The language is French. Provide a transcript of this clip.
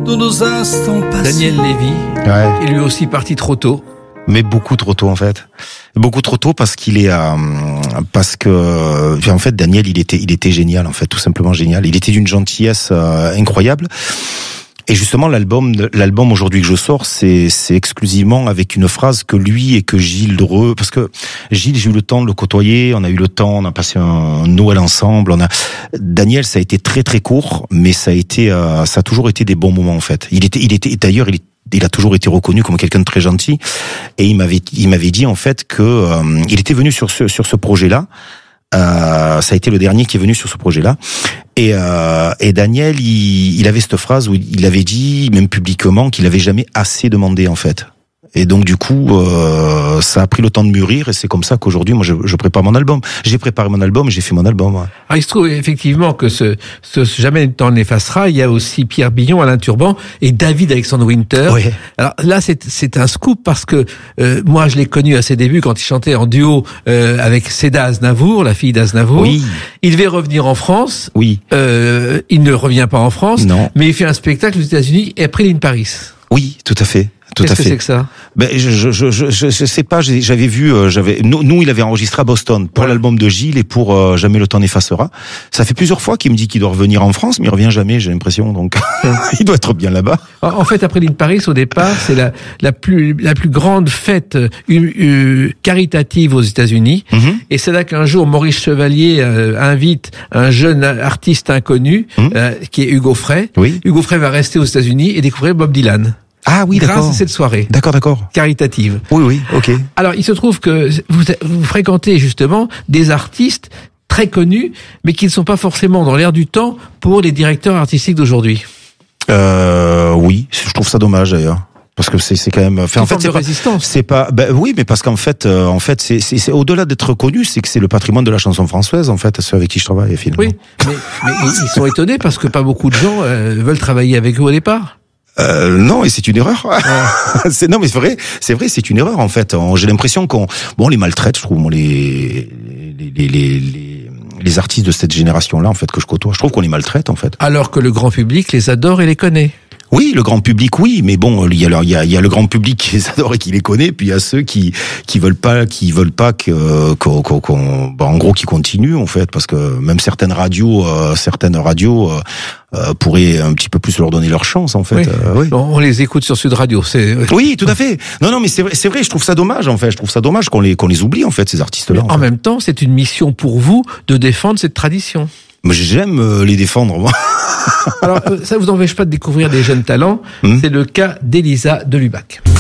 dans nos instants passés. Daniel Lévy, est lui aussi parti trop tôt. Mais beaucoup trop tôt en fait. Beaucoup trop tôt parce qu'il est parce que en fait Daniel il était génial en fait, tout simplement génial. Il était d'une gentillesse incroyable. Et justement l'album aujourd'hui que je sors, c'est exclusivement avec une phrase que lui et que Gilles Dreux, parce que Gilles, j'ai eu le temps de le côtoyer, on a passé un Noël ensemble, Daniel, ça a été très très court, mais ça a toujours été des bons moments en fait. D'ailleurs, il a toujours été reconnu comme quelqu'un de très gentil, et il m'avait dit en fait que il était venu sur ce projet-là. Ça a été le dernier qui est venu sur ce projet-là. Et Daniel, il avait cette phrase où il avait dit, même publiquement, qu'il avait jamais assez demandé en fait. Et donc du coup, ça a pris le temps de mûrir, et c'est comme ça qu'aujourd'hui, moi, je prépare mon album. J'ai préparé mon album, j'ai fait mon album. Ouais. Alors, il se trouve effectivement que ce Jamais le temps n'effacera. Il y a aussi Pierre Billon, Alain Turban et David Alexandre Winter. Oui. Alors là, c'est un scoop parce que moi, je l'ai connu à ses débuts quand il chantait en duo avec Seda Aznavour, la fille d'Aznavour. Oui. Il devait revenir en France. Oui. Il ne revient pas en France. Non. Mais il fait un spectacle aux États-Unis et après il in Paris. Oui, tout à fait. Qu'est-ce que c'est que ça? Ben je sais pas, j'avais vu nous il avait enregistré à Boston pour l'album de Gilles et pour Jamais le temps n'effacera. Ça fait plusieurs fois qu'il me dit qu'il doit revenir en France, mais il revient jamais, j'ai l'impression, donc il doit être bien là-bas. En fait, après l'In Paris, au départ, c'est la plus grande fête caritative aux États-Unis. Mm-hmm. Et c'est là qu'un jour Maurice Chevalier invite un jeune artiste inconnu qui est Hugo Frey. Oui. Hugo Frey va rester aux États-Unis et découvrir Bob Dylan. Ah oui, d'accord. Grâce à cette soirée. D'accord. Caritative. Oui, ok. Alors, il se trouve que vous fréquentez justement des artistes très connus, mais qui ne sont pas forcément dans l'air du temps pour les directeurs artistiques d'aujourd'hui. Oui, je trouve ça dommage d'ailleurs. Parce que c'est quand même, en fait, c'est pas, oui, mais parce qu'en fait, c'est au-delà d'être connu, c'est que c'est le patrimoine de la chanson française, en fait, ceux avec qui je travaille, finalement. Oui, mais ils sont étonnés parce que pas beaucoup de gens veulent travailler avec eux au départ. Non, et c'est une erreur. Ouais. Non, mais c'est vrai, c'est une erreur en fait. J'ai l'impression qu'on les maltraite, je trouve, les artistes de cette génération-là en fait que je côtoie. Je trouve qu'on les maltraite en fait. Alors que le grand public les adore et les connaît. Oui, le grand public, oui, mais bon, il y a le grand public qui les adore et qui les connaît, puis il y a ceux qui veulent pas qu'on en gros qui continuent en fait, parce que même certaines radios pourraient un petit peu plus leur donner leur chance en fait. Oui. Oui. On les écoute sur Sud Radio, c'est. Oui, tout à fait. Non, mais c'est vrai, je trouve ça dommage en fait. Je trouve ça dommage qu'on les oublie en fait, ces artistes-là. En même temps, c'est une mission pour vous de défendre cette tradition. Mais j'aime les défendre, moi. Alors, ça vous empêche pas de découvrir des jeunes talents. C'est le cas d'Elisa de Lubac.